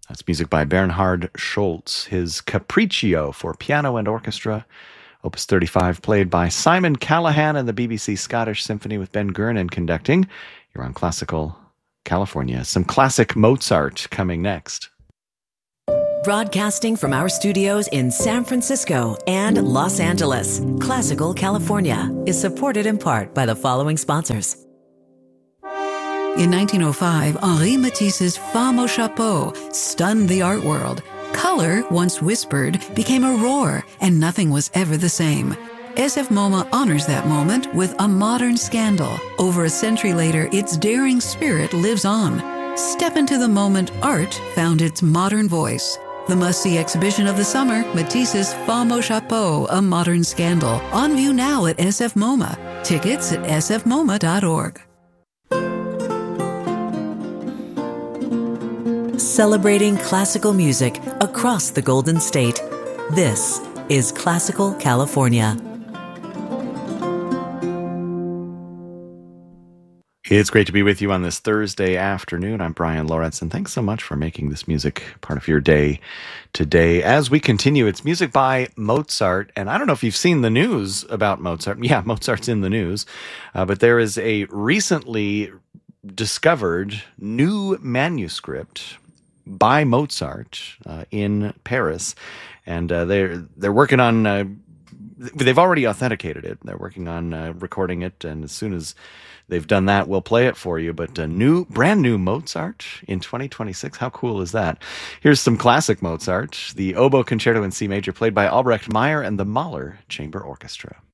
That's music by Bernhard Schultz, his Capriccio for piano and orchestra, Opus 35, played by Simon Callahan and the BBC Scottish Symphony with Ben Gernon conducting. You're on Classical California. Some classic Mozart coming next. Broadcasting from our studios in San Francisco and Los Angeles, Classical California is supported in part by the following sponsors. In 1905, Henri Matisse's Femme au Chapeau stunned the art world. Color, once whispered, became a roar, and nothing was ever the same. SF MoMA honors that moment with a modern scandal. Over a century later, its daring spirit lives on. Step into the moment art found its modern voice. The must-see exhibition of the summer, Matisse's Femme au Chapeau, A Modern Scandal. On view now at SF MoMA. Tickets at sfmoma.org. Celebrating classical music across the Golden State. This is Classical California. It's great to be with you on this Thursday afternoon. I'm Brian Lawrence, and thanks so much for making this music part of your day today. As we continue, it's music by Mozart, and I don't know if you've seen the news about Mozart. Yeah, Mozart's in the news, but there is a recently discovered new manuscript by Mozart in Paris, and they're working on. They've already authenticated it. They're working on recording it, and as soon as they've done that, we'll play it for you. But a brand new Mozart in 2026. How cool is that? Here's some classic Mozart, the Oboe Concerto in C Major, played by Albrecht Meyer and the Mahler Chamber Orchestra.